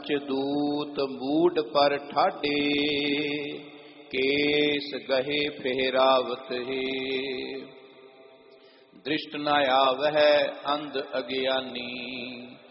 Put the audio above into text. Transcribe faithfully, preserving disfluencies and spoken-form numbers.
पंच दूत मूड पर ठाडे, केस गहे फेरावत हे। दृष्ट न आवह अंध अज्ञानी,